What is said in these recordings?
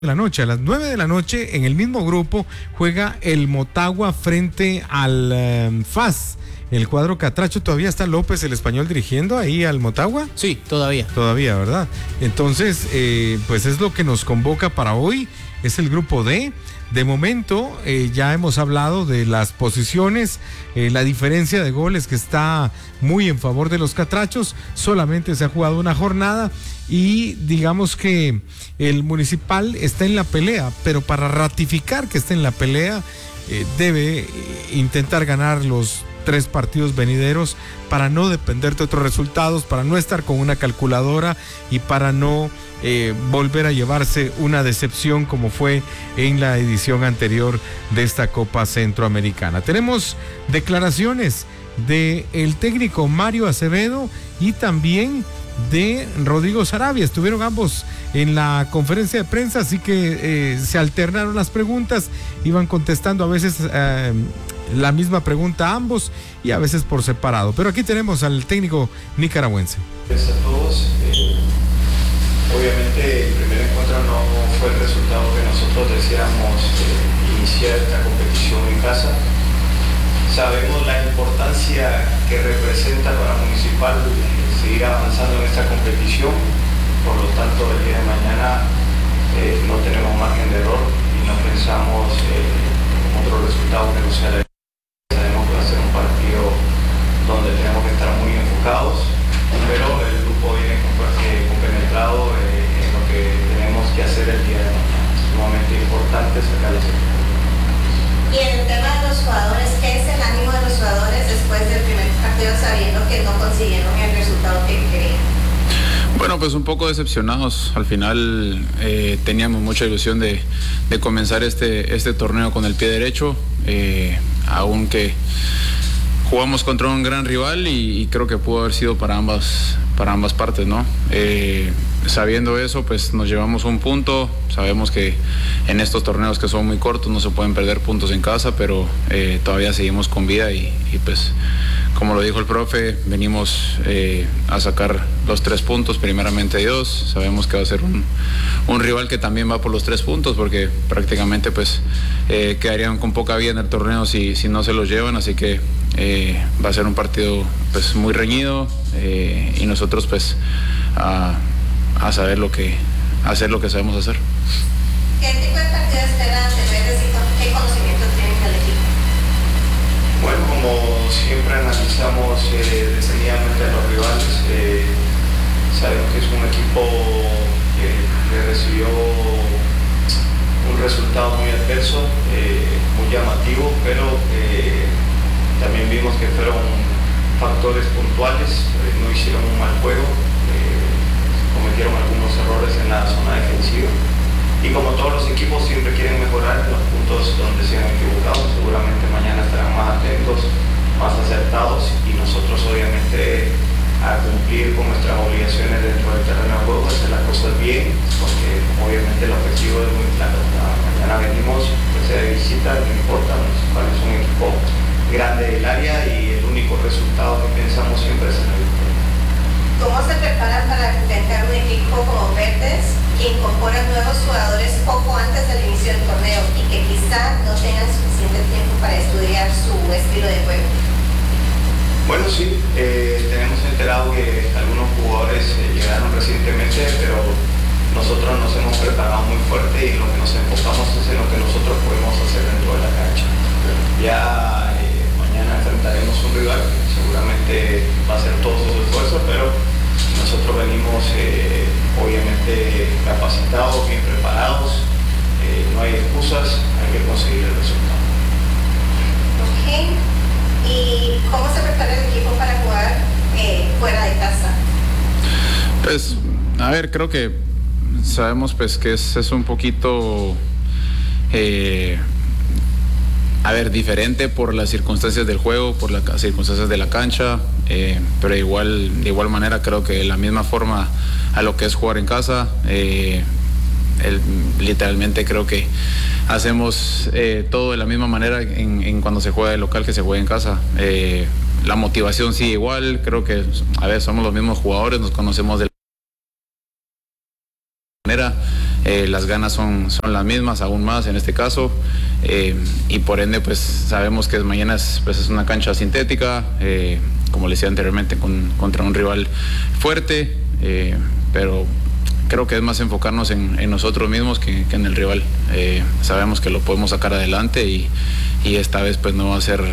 de la noche. A las 9 de la noche, en el mismo grupo, juega el Motagua frente al FAS. El cuadro catracho. ¿Todavía está López, el español, dirigiendo ahí al Motagua? Sí, todavía. Todavía, ¿verdad? Entonces, pues es lo que nos convoca para hoy. Es el grupo D. De momento, ya hemos hablado de las posiciones, la diferencia de goles que está muy en favor de los catrachos. Solamente se ha jugado una jornada y digamos que el Municipal está en la pelea, pero para ratificar que está en la pelea, debe intentar ganar los 3 partidos venideros para no depender de otros resultados, para no estar con una calculadora y para no volver a llevarse una decepción como fue en la edición anterior de esta Copa Centroamericana. Tenemos declaraciones del técnico Mario Acevedo y también de Rodrigo Saravia. Estuvieron ambos en la conferencia de prensa, así que se alternaron las preguntas, iban contestando a veces la misma pregunta a ambos y a veces por separado. Pero aquí tenemos al técnico nicaragüense. Gracias a todos. Obviamente el primer encuentro no fue el resultado que nosotros deseamos iniciar esta competición en casa. Sabemos la importancia que representa para Municipal seguir avanzando en esta competición. Por lo tanto, el día de mañana no tenemos margen de error y no pensamos en otro resultado que no sea la. Sabemos que va a ser un partido donde tenemos que estar muy enfocados, pero el grupo viene compenetrado en lo que tenemos que hacer el día de mañana. Es sumamente importante sacar los equipos. Y en el tema de los jugadores, ¿qué es el ánimo de los jugadores después del primer partido sabiendo que no consiguieron el resultado que querían? Bueno, pues un poco decepcionados. Al final teníamos mucha ilusión de comenzar este torneo con el pie derecho, aunque jugamos contra un gran rival y creo que pudo haber sido para ambas partes, ¿no? Sabiendo eso, pues nos llevamos un punto. Sabemos que en estos torneos que son muy cortos no se pueden perder puntos en casa, pero todavía seguimos con vida y pues como lo dijo el profe, venimos a sacar los 3 puntos, primeramente Dios. Sabemos que va a ser un rival que también va por los 3 puntos, porque prácticamente pues quedarían con poca vida en el torneo si no se los llevan, así que va a ser un partido pues muy reñido y nosotros pues a saber hacer lo que sabemos hacer. ¿Qué tipo de partido esperan tener? ¿Qué conocimiento tienen del equipo? Bueno, como siempre analizamos detenidamente a los rivales, sabemos que es un equipo que recibió un resultado muy adverso, muy llamativo, pero también vimos que fueron factores puntuales, no hicieron un mal juego, cometieron algunos errores en la zona defensiva. Y como todos los equipos siempre quieren mejorar los puntos donde se han equivocado, seguramente mañana estarán más atentos, más acertados y nosotros obviamente a cumplir con nuestras obligaciones dentro del terreno de juego, hacer las cosas bien, porque obviamente el objetivo es muy claro. Mañana venimos, que sea de visita, no importa, Municipal es un equipo grande del área y el único resultado que pensamos siempre es en el victoria. ¿Cómo se preparan para enfrentar un equipo como Verdes que incorpora nuevos jugadores poco antes del inicio del torneo y que quizá no tengan suficiente tiempo para estudiar su estilo de juego? Bueno, sí, tenemos enterado que algunos jugadores llegaron recientemente, pero nosotros nos hemos preparado muy fuerte y lo que nos enfocamos es en lo que nosotros podemos hacer dentro de la cancha. Ya mañana enfrentaremos un rival que seguramente va a hacer todos sus esfuerzos, pero nosotros venimos obviamente capacitados, bien preparados, no hay excusas, hay que conseguir el resultado. Ok, ¿y cómo se prepara el equipo para jugar fuera de casa? Pues, a ver, creo que sabemos pues que es un poquito diferente por las circunstancias del juego, por las circunstancias de la cancha, pero de igual manera creo que la misma forma a lo que es jugar en casa, literalmente creo que hacemos todo de la misma manera en cuando se juega de local que se juega en casa. La motivación sigue igual, creo que somos los mismos jugadores, nos conocemos de las ganas son las mismas, aún más en este caso, y por ende pues sabemos que mañana es una cancha sintética, como les decía anteriormente, contra un rival fuerte, pero creo que es más enfocarnos en nosotros mismos que en el rival. Sabemos que lo podemos sacar adelante y esta vez pues no va a ser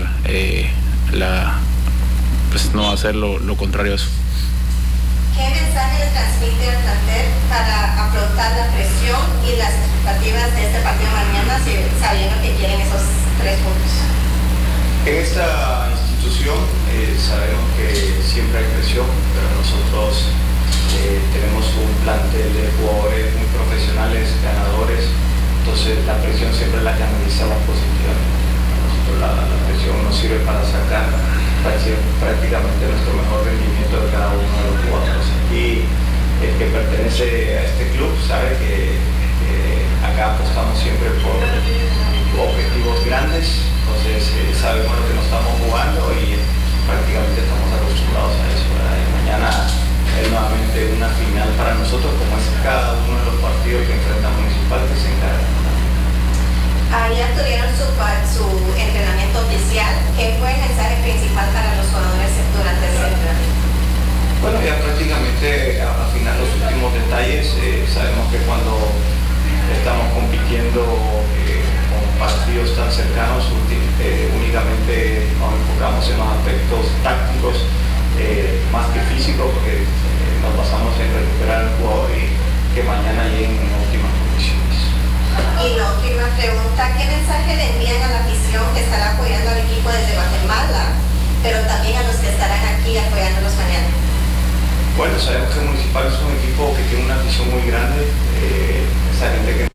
lo contrario a eso. ¿Qué mensaje le transmite al plantel para afrontar la presión y las expectativas de este partido mañana, sabiendo que quieren esos 3 puntos? En esta institución sabemos que siempre hay presión, pero nosotros tenemos un plantel de jugadores muy profesionales, ganadores, entonces la presión siempre la canalizamos positivamente. Nosotros la presión nos sirve para sacar prácticamente nuestro mejor rendimiento de cada uno de los jugadores. Aquí el que pertenece a este club sabe que acá apostamos siempre por objetivos grandes, entonces sabemos lo que nos estamos jugando y prácticamente estamos acostumbrados a eso, ¿verdad? Y mañana es nuevamente una final para nosotros, como es cada uno de los partidos que enfrenta Municipal que se encarga. Ayer tuvieron su entrenamiento oficial. ¿Qué fue el mensaje principal para los jugadores durante ese entrenamiento? Bueno, ya prácticamente afinar los últimos detalles. Sabemos que cuando estamos compitiendo con partidos tan cercanos, únicamente nos enfocamos en los aspectos tácticos más que físicos, porque nos basamos en recuperar al jugador y que mañana lleguen en óptimas condiciones. Y la última pregunta, ¿qué mensaje le envían a la afición que estará apoyando al equipo desde Guatemala, pero también a los que estarán aquí apoyándolos mañana? Bueno, sabemos que Municipal es un equipo que tiene una afición muy grande, esa gente que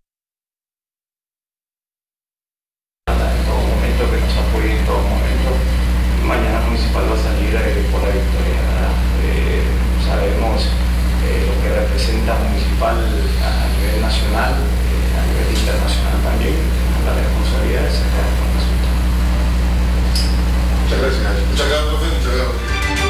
en todo momento, que nos apoya en todo momento. Mañana Municipal va a salir por la victoria, ¿verdad? Sabemos lo que representa Municipal a nivel nacional, a nivel internacional también, la responsabilidad de sacar un resultado. Muchas gracias. Muchas gracias, profe. Muchas gracias.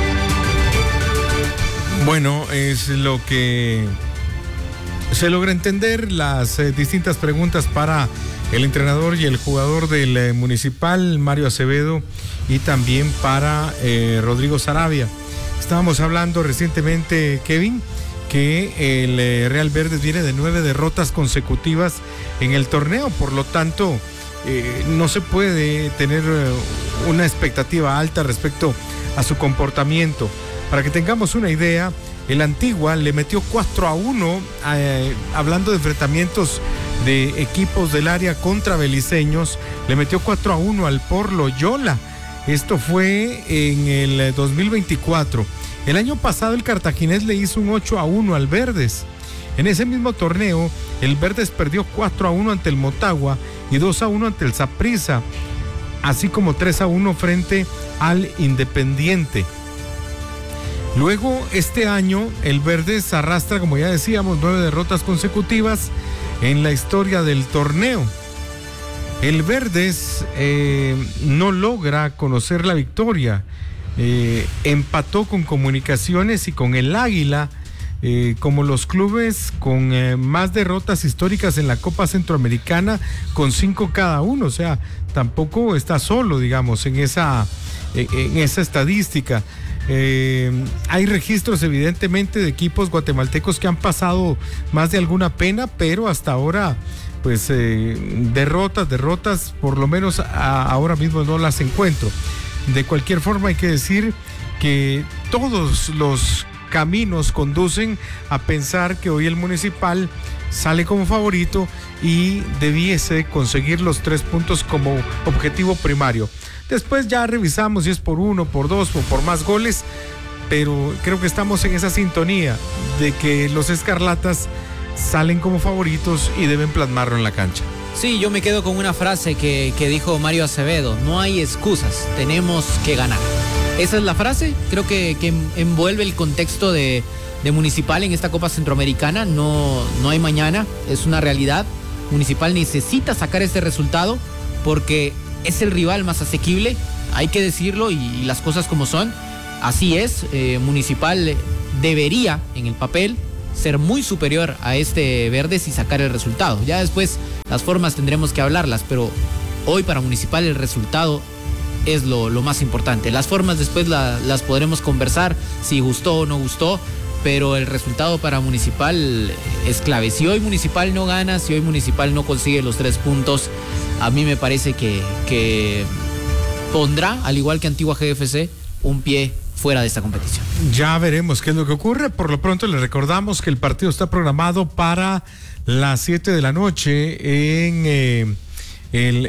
Bueno, es lo que se logra entender, las distintas preguntas para el entrenador y el jugador del Municipal, Mario Acevedo, y también para Rodrigo Saravia. Estábamos hablando recientemente, Kevin, que el Real Verdes viene de 9 derrotas consecutivas en el torneo, por lo tanto no se puede tener una expectativa alta respecto a su comportamiento. Para que tengamos una idea, el Antigua le metió 4-1, hablando de enfrentamientos de equipos del área contra beliceños, le metió 4-1 al Por Loyola. Esto fue en el 2024. El año pasado el Cartaginés le hizo un 8-1 al Verdes. En ese mismo torneo, el Verdes perdió 4-1 ante el Motagua y 2-1 ante el Saprissa, así como 3-1 frente al Independiente. Luego, este año, el Verdes arrastra, como ya decíamos, 9 derrotas consecutivas en la historia del torneo. El Verdes no logra conocer la victoria. Empató con Comunicaciones y con el Águila, como los clubes con más derrotas históricas en la Copa Centroamericana, con 5 cada uno. O sea, tampoco está solo, digamos, en esa estadística. Hay registros evidentemente de equipos guatemaltecos que han pasado más de alguna pena, pero hasta ahora pues derrotas por lo menos ahora mismo no las encuentro. De cualquier forma hay que decir que todos los caminos conducen a pensar que hoy el Municipal sale como favorito y debiese conseguir los 3 puntos como objetivo primario. Después ya revisamos si es por 1, por 2 o por más goles, pero creo que estamos en esa sintonía de que los escarlatas salen como favoritos y deben plasmarlo en la cancha. Sí, yo me quedo con una frase que dijo Mario Acevedo: no hay excusas, tenemos que ganar. Esa es la frase, creo que envuelve el contexto de Municipal en esta Copa Centroamericana. No hay mañana, es una realidad. Municipal necesita sacar este resultado porque es el rival más asequible, hay que decirlo, y las cosas como son. Así es, Municipal debería, en el papel, ser muy superior a este Verdes y sacar el resultado. Ya después las formas tendremos que hablarlas, pero hoy para Municipal el resultado es lo más importante. Las formas después las podremos conversar, si gustó o no gustó, pero el resultado para Municipal es clave. Si hoy Municipal no gana, si hoy Municipal no consigue los 3 puntos, a mí me parece que pondrá, al igual que Antigua GFC, un pie fuera de esta competición. Ya veremos qué es lo que ocurre. Por lo pronto les recordamos que el partido está programado para las 7 de la noche en el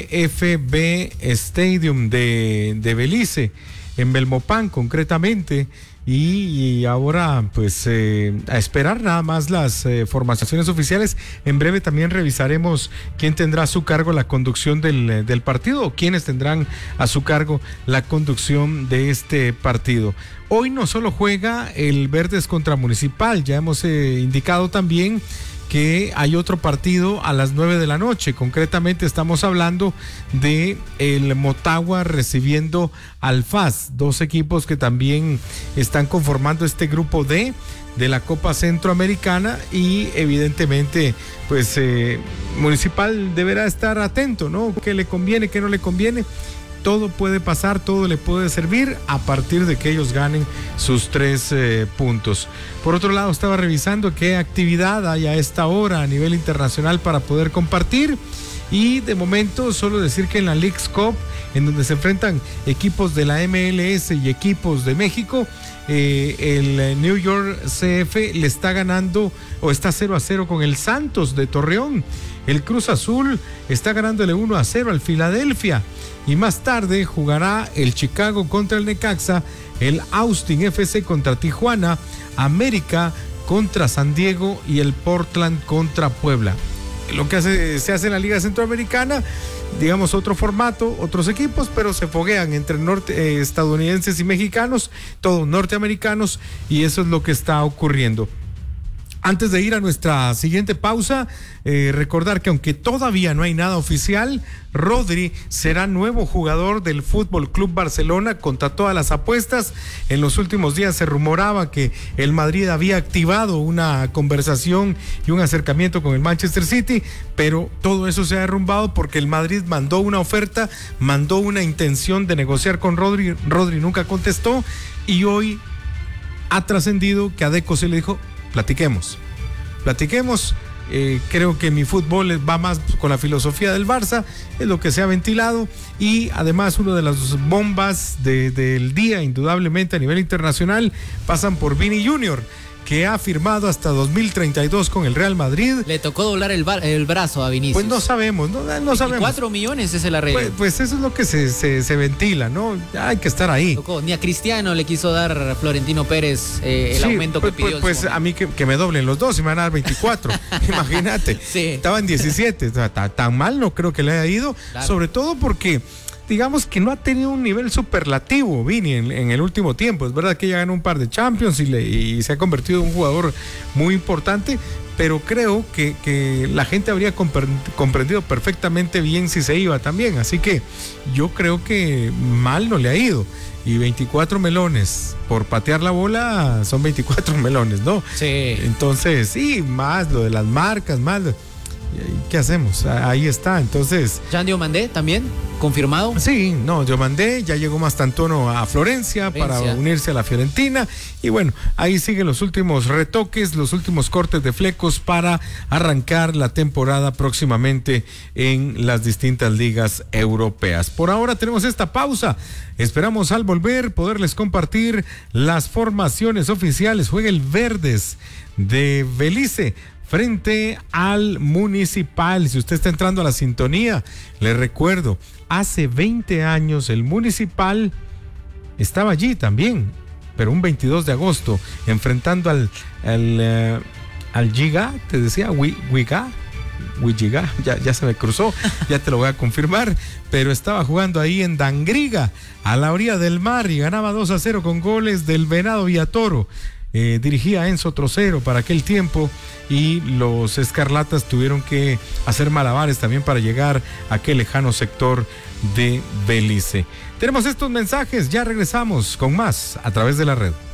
FFB Stadium de Belice, en Belmopán concretamente. Y ahora pues a esperar nada más las formaciones oficiales. En breve también revisaremos quién tendrá a su cargo la conducción del partido, o quiénes tendrán a su cargo la conducción de este partido. Hoy no solo juega el Verdes contra Municipal, ya hemos indicado también que hay otro partido a las 9 de la noche. Concretamente estamos hablando de el Motagua recibiendo al FAS, 2 equipos que también están conformando este grupo D de la Copa Centroamericana, y evidentemente pues Municipal deberá estar atento, ¿no? ¿Qué le conviene, qué no le conviene? Todo puede pasar, todo le puede servir a partir de que ellos ganen sus 3 puntos. Por otro lado, estaba revisando qué actividad hay a esta hora a nivel internacional para poder compartir. Y de momento solo decir que en la Leagues Cup, en donde se enfrentan equipos de la MLS y equipos de México, el New York CF le está ganando, o está 0-0 con el Santos de Torreón. El Cruz Azul está ganándole 1-0 al Filadelfia. Y más tarde jugará el Chicago contra el Necaxa, el Austin FC contra Tijuana, América contra San Diego y el Portland contra Puebla. Lo que se hace en la Liga Centroamericana, digamos otro formato, otros equipos, pero se foguean entre estadounidenses y mexicanos, todos norteamericanos, y eso es lo que está ocurriendo. Antes de ir a nuestra siguiente pausa, recordar que aunque todavía no hay nada oficial, Rodri será nuevo jugador del Fútbol Club Barcelona contra todas las apuestas. En los últimos días se rumoraba que el Madrid había activado una conversación y un acercamiento con el Manchester City, pero todo eso se ha derrumbado porque el Madrid mandó una oferta, mandó una intención de negociar con Rodri. Rodri nunca contestó, y hoy ha trascendido que a Deco se le dijo: platiquemos. Creo que mi fútbol va más con la filosofía del Barça, es lo que se ha ventilado. Y además una de las bombas del día, indudablemente a nivel internacional, pasan por Vini Junior, que ha firmado hasta 2032 con el Real Madrid. Le tocó doblar el brazo a Vinicius. Pues no sabemos, no sabemos. 4 millones es el arreglo. Pues eso es lo que se ventila, ¿no? Hay que estar ahí. Ni a Cristiano le quiso dar Florentino Pérez el aumento que pidió. Pues a mí que me doblen los dos y me van a dar 24. Imagínate. Sí. Estaban 17. Tan mal no creo que le haya ido. Claro. Sobre todo porque digamos que no ha tenido un nivel superlativo Vini en el último tiempo. Es verdad que ya ganó un par de Champions y se ha convertido en un jugador muy importante, pero creo que la gente habría comprendido perfectamente bien si se iba también. Así que yo creo que mal no le ha ido. Y 24 melones por patear la bola son 24 melones, ¿no? Sí. Entonces, sí, más lo de las marcas, más... ¿Qué hacemos? Ahí está, entonces... ¿Jean Diomandé también? ¿Confirmado? Sí, no, Diomandé ya llegó Mastantuono a Florencia para unirse a la Fiorentina. Y bueno, ahí siguen los últimos retoques, los últimos cortes de flecos para arrancar la temporada próximamente en las distintas ligas europeas. Por ahora tenemos esta pausa. Esperamos al volver poderles compartir las formaciones oficiales. Juega el Verdes de Belice frente al Municipal. Si usted está entrando a la sintonía, le recuerdo, hace 20 años el Municipal estaba allí también, pero un 22 de agosto, enfrentando al Giga, te decía, Wiga, ya se me cruzó, ya te lo voy a confirmar, pero estaba jugando ahí en Dangriga, a la orilla del mar, y ganaba 2-0 con goles del Venado Villatoro. Dirigía Enzo Trocero para aquel tiempo, y los Escarlatas tuvieron que hacer malabares también para llegar a aquel lejano sector de Belice. Tenemos estos mensajes, ya regresamos con más a través de la red.